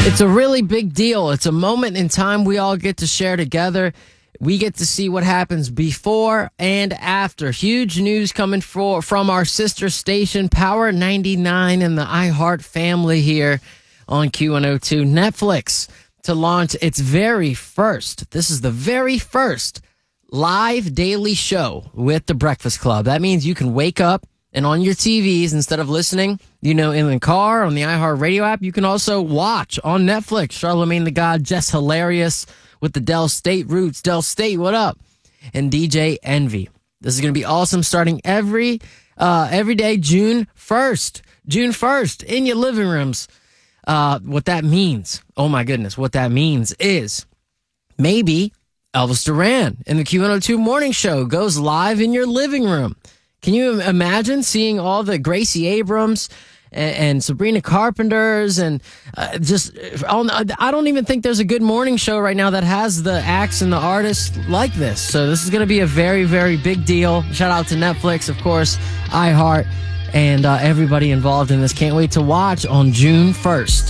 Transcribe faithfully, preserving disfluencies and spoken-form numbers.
It's a really big deal. It's a moment in time we all get to share together. We get to see what happens before and after. Huge news coming for, from our sister station, Power ninety-nine, and the iHeart family here on Q one oh two. Netflix to launch its very first, this is the very first live daily show with The Breakfast Club. That means you can wake up and on your T Vs, instead of listening, you know, in the car, on the iHeart Radio app, you can also watch on Netflix. Charlamagne the God, Jess Hilarious with the Del State roots. Del State, what up? And D J Envy. This is going to be awesome, starting every uh, every day, June first. June first, in your living rooms. Uh, what that means, oh my goodness, what that means is maybe Elvis Duran in the Q one oh two Morning Show goes live in your living room. Can you imagine seeing all the Gracie Abrams and, and Sabrina Carpenters and uh, just, I don't even think there's a good morning show right now that has the acts and the artists like this. So this is going to be a very, very big deal. Shout out to Netflix, of course, iHeart, and uh, everybody involved in this. Can't wait to watch on June first.